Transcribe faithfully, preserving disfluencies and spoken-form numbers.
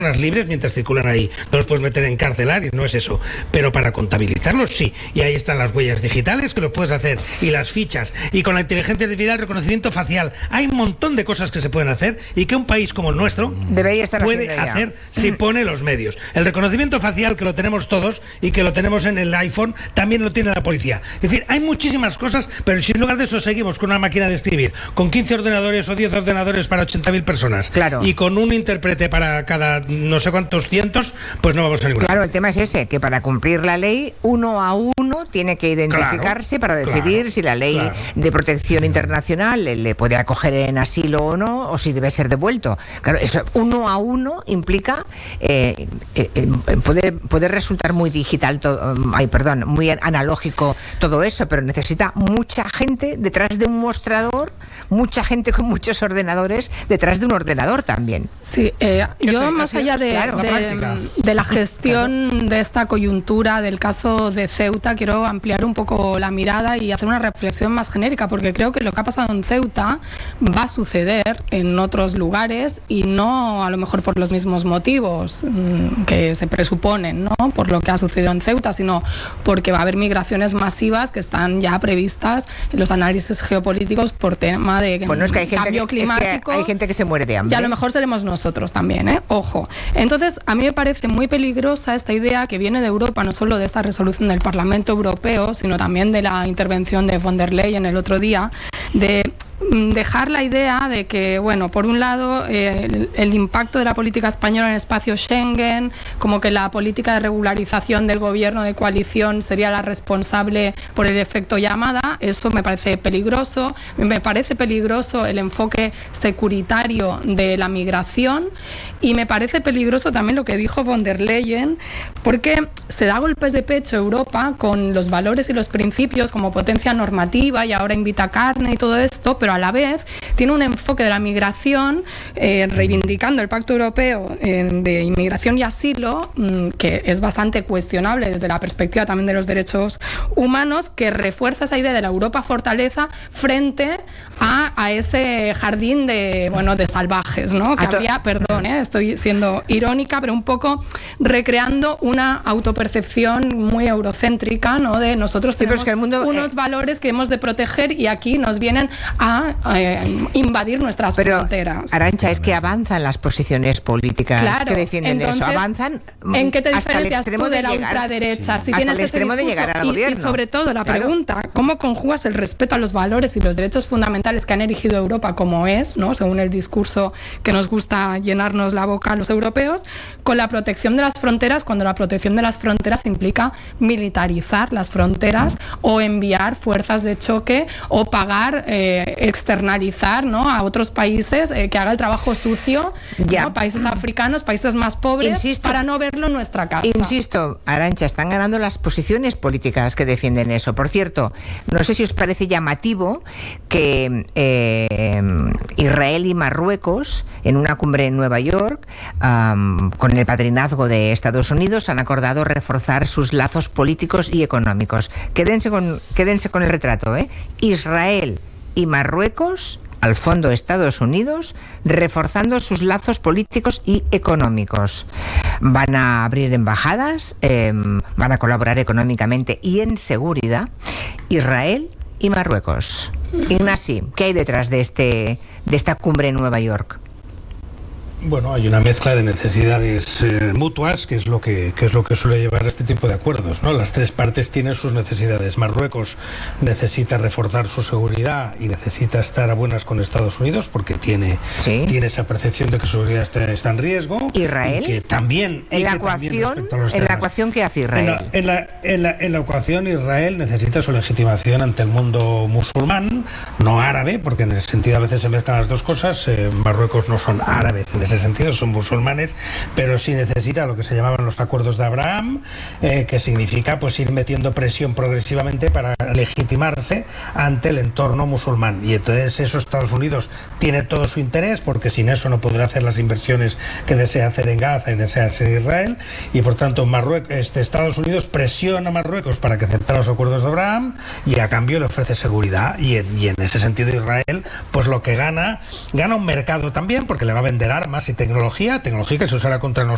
libres mientras circulan ahí. No los puedes meter en cárcelar y no es eso. Pero para contabilizarlos sí. Y ahí están las huellas digitales que lo puedes hacer. Y las fichas. Y con la inteligencia artificial, el reconocimiento facial. Hay un montón de cosas que se pueden hacer y que un país como el nuestro debería estar puede hacer si pone los medios. El reconocimiento facial, que lo tenemos todos y que lo tenemos en el iPhone, también lo tiene la policía. Es decir, hay muchísimas cosas, pero si en lugar de eso seguimos con una máquina de escribir, con quince ordenadores o diez ordenadores para ochenta mil personas, claro, y con un intérprete para cada no sé cuántos cientos, pues no vamos a ninguna. Claro, el tema es ese, que para cumplir la ley, uno a uno tiene que identificarse, claro, para decidir, claro, si la ley, claro, de protección internacional le, le puede acoger en asilo o no, o si debe ser devuelto. Claro, eso uno a uno implica eh, eh, poder, poder resultar muy digital, todo, ay, perdón, muy analógico todo eso, pero necesita mucha gente detrás de un mostrador, mucha gente con muchos ordenadores detrás de un ordenador también. Sí, eh, yo más allá de, claro, de, de la gestión, claro, de esta coyuntura del caso de Ceuta, quiero ampliar un poco la mirada y hacer una reflexión más genérica, porque creo que lo que ha pasado en Ceuta va a suceder en otros lugares y no a lo mejor por los mismos motivos mmm, que se presuponen, ¿no? Por lo que ha sucedido en Ceuta, sino porque va a haber migraciones masivas que están ya previstas en los análisis geopolíticos por tema de bueno, es que hay cambio gente, climático. Es que hay gente que se muere de hambre. Y a lo mejor seremos nosotros también, ¿eh? Ojo. Entonces, a mí me parece muy peligrosa esta idea que viene de Europa, no solo de esta resolución del Parlamento Europeo, sino también de la intervención de von der Leyen el otro día, de dejar la idea de que, bueno, por un lado, eh, el, el impacto de la política española en el espacio Schengen, como que la política de regularización del gobierno de coalición sería la responsable por el efecto llamada, eso me parece peligroso. Me parece peligroso el enfoque securitario de la migración y me parece peligroso también lo que dijo von der Leyen, porque se da golpes de pecho Europa con los valores y los principios como potencia normativa y ahora invita carne y todo esto, pero a la vez tiene un enfoque de la migración eh, reivindicando el Pacto Europeo eh, de Inmigración y Asilo, mmm, que es bastante cuestionable desde la perspectiva también de los derechos humanos, que refuerza esa idea de la Europa fortaleza frente a, a ese jardín de, bueno, de salvajes, ¿no? Que habría, perdón, ¿eh? Estoy siendo irónica, pero un poco recreando una autopercepción muy eurocéntrica, ¿no? De nosotros tenemos sí, que el mundo, unos eh, valores que hemos de proteger y aquí nos vienen a Eh, invadir nuestras pero, fronteras. Arantxa, es que avanzan las posiciones políticas, claro, que defienden entonces, eso, avanzan ¿en qué te hasta el diferencias extremo tú de, de la llegar, ultraderecha? sí, Si hasta tienes el extremo ese discurso, de llegar al y, gobierno. Y sobre todo la claro. pregunta, ¿cómo conjugas el respeto a los valores y los derechos fundamentales que han erigido Europa como es, ¿no? Según el discurso que nos gusta llenarnos la boca a los europeos, con la protección de las fronteras, cuando la protección de las fronteras implica militarizar las fronteras o enviar fuerzas de choque o pagar, eh, externalizar, ¿no? A otros países eh, que haga el trabajo sucio, ¿no? Países africanos, países más pobres, insisto, para no verlo en nuestra casa. Insisto, Arantxa, están ganando las posiciones políticas que defienden eso. Por cierto, no sé si os parece llamativo que eh, Israel y Marruecos, en una cumbre en Nueva York, um, con el padrinazgo de Estados Unidos, han acordado reforzar sus lazos políticos y económicos. Quédense con, quédense con el retrato, ¿eh? Israel y Marruecos, al fondo Estados Unidos, reforzando sus lazos políticos y económicos. Van a abrir embajadas, eh, van a colaborar económicamente y en seguridad, Israel y Marruecos. Ignasi, ¿qué hay detrás de, este, de esta cumbre en Nueva York? Bueno, hay una mezcla de necesidades eh, mutuas, que es lo que, que es lo que suele llevar a este tipo de acuerdos, ¿no? Las tres partes tienen sus necesidades. Marruecos necesita reforzar su seguridad y necesita estar a buenas con Estados Unidos porque tiene, ¿sí? tiene esa percepción de que su seguridad está, está en riesgo. Israel. Y que también en la ecuación, en la ecuación ¿qué hace Israel? En la, en, la, en, la, en la ecuación Israel necesita su legitimación ante el mundo musulmán, no árabe, porque en ese sentido a veces se mezclan las dos cosas. Eh, Marruecos no son árabes en ese sentido, son musulmanes, pero sí necesita lo que se llamaban los acuerdos de Abraham, eh, que significa pues ir metiendo presión progresivamente para legitimarse ante el entorno musulmán. Y entonces eso Estados Unidos tiene todo su interés, porque sin eso no podrá hacer las inversiones que desea hacer en Gaza y desea hacer en Israel, y por tanto Marruecos, este, Estados Unidos presiona a Marruecos para que acepte los acuerdos de Abraham y a cambio le ofrece seguridad, y en, y en ese sentido Israel pues lo que gana, gana un mercado también, porque le va a vender armas y tecnología, tecnología que se usará contra nosotros